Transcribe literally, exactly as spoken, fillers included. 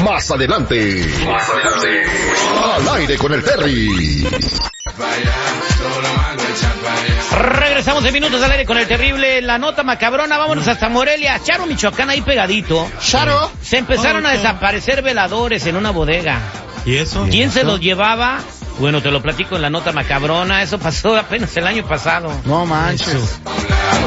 Más adelante. Más adelante. Al aire con el Terry. Regresamos en minutos al aire con el terrible, la nota macabrona. Vámonos hasta Morelia, Charo, Michoacán, ahí pegadito. Charo. Se empezaron a desaparecer veladores en una bodega. ¿Y eso? ¿Quién se los llevaba? Bueno, te lo platico en la nota macabrona. Eso pasó apenas el año pasado. No manches.